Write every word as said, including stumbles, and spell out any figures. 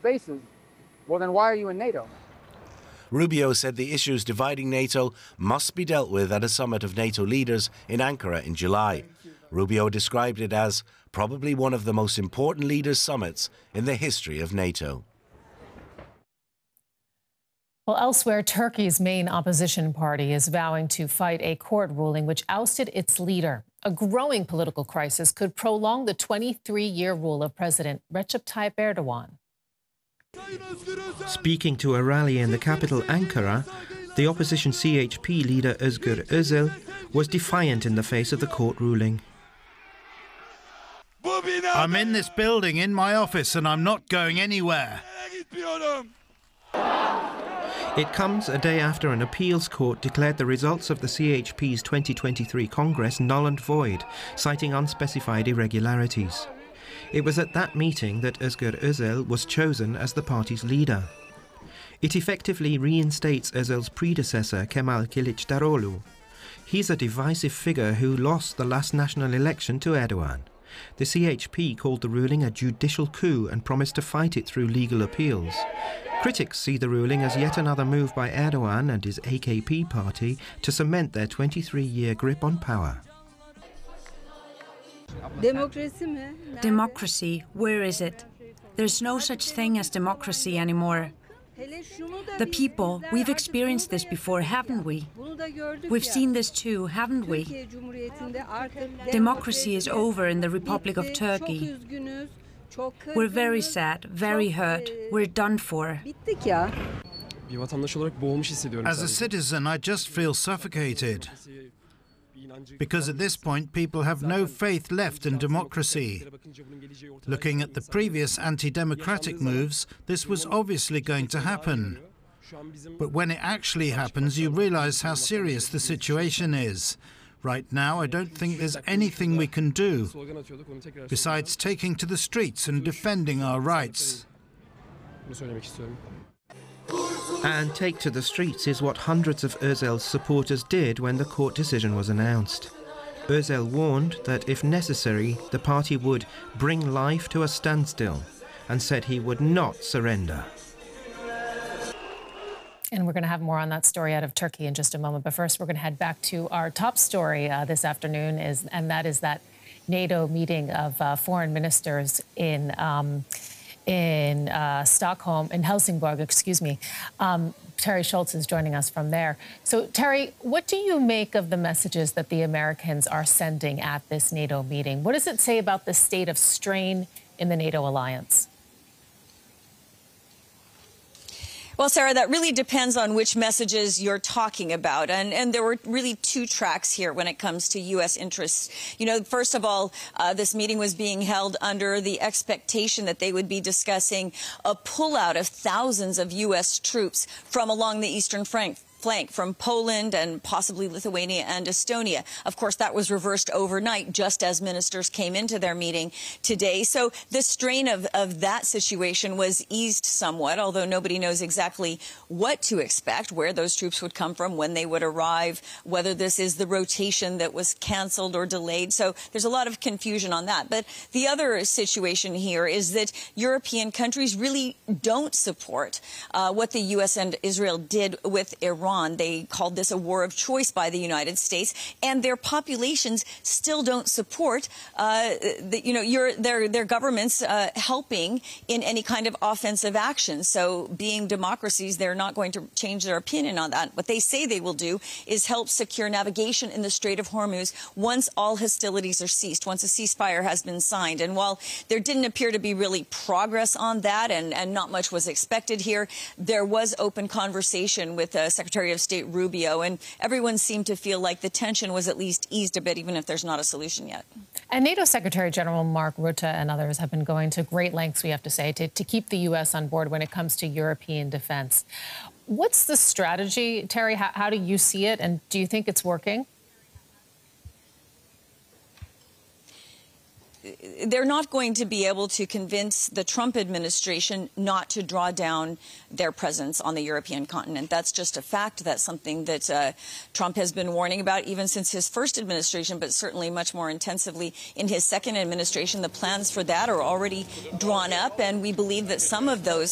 bases, well, then why are you in NATO? Rubio said the issues dividing NATO must be dealt with at a summit of NATO leaders in Ankara in July. Rubio described it as probably one of the most important leaders' summits in the history of NATO. Well, elsewhere, Turkey's main opposition party is vowing to fight a court ruling which ousted its leader. A growing political crisis could prolong the twenty-three-year rule of President Recep Tayyip Erdogan. Speaking to a rally in the capital, Ankara, the opposition C H P leader Özgür Özel was defiant in the face of the court ruling. I'm in this building, in my office, and I'm not going anywhere. It comes a day after an appeals court declared the results of the C H P's twenty twenty-three Congress null and void, citing unspecified irregularities. It was at that meeting that Özgür Özel was chosen as the party's leader. It effectively reinstates Özel's predecessor, Kemal Kılıçdaroğlu. He's a divisive figure who lost the last national election to Erdogan. The C H P called the ruling a judicial coup and promised to fight it through legal appeals. Critics see the ruling as yet another move by Erdogan and his A K P party to cement their twenty-three-year grip on power. Democracy, where is it? There's no such thing as democracy anymore. The people, we've experienced this before, haven't we? We've seen this too, haven't we? Democracy is over in the Republic of Turkey. We're very sad, very hurt. We're done for. As a citizen, I just feel suffocated. Because at this point, people have no faith left in democracy. Looking at the previous anti-democratic moves, this was obviously going to happen. But when it actually happens, you realize how serious the situation is. Right now, I don't think there's anything we can do, besides taking to the streets and defending our rights. And take to the streets is what hundreds of Özel's supporters did when the court decision was announced. Özel warned that if necessary, the party would bring life to a standstill and said he would not surrender. And we're going to have more on that story out of Turkey in just a moment. But first, we're going to head back to our top story uh, this afternoon, is, and that is that NATO meeting of uh, foreign ministers in um, in uh, Stockholm, in Helsingborg, excuse me. Um, Terry Schultz is joining us from there. So, Terry, what do you make of the messages that the Americans are sending at this NATO meeting? What does it say about the state of strain in the NATO alliance? Well, Sarah, that really depends on which messages you're talking about. And, and there were really two tracks here when it comes to U S interests. You know, first of all, uh, this meeting was being held under the expectation that they would be discussing a pullout of thousands of U S troops from along the eastern flank. flank from Poland and possibly Lithuania and Estonia. Of course, that was reversed overnight just as ministers came into their meeting today. So the strain of, of that situation was eased somewhat, although nobody knows exactly what to expect, where those troops would come from, when they would arrive, whether this is the rotation that was canceled or delayed. So there's a lot of confusion on that. But the other situation here is that European countries really don't support uh, what the U S and Israel did with Iran. They called this a war of choice by the United States, and their populations still don't support, uh, the, you know, your, their their governments uh, helping in any kind of offensive action. So, being democracies, they're not going to change their opinion on that. What they say they will do is help secure navigation in the Strait of Hormuz once all hostilities are ceased, once a ceasefire has been signed. And while there didn't appear to be really progress on that, and, and not much was expected here, there was open conversation with uh, Secretary of State Rubio, and everyone seemed to feel like the tension was at least eased a bit, even if there's not a solution yet. And NATO Secretary General Mark Rutte and others have been going to great lengths, we have to say, to, to keep the U S on board when it comes to European defense. What's the strategy, Terry? How, how do you see it, and do you think it's working? They're not going to be able to convince the Trump administration not to draw down their presence on the European continent. That's just a fact. That's something that uh, Trump has been warning about even since his first administration, but certainly much more intensively in his second administration. The plans for that are already drawn up, and we believe that some of those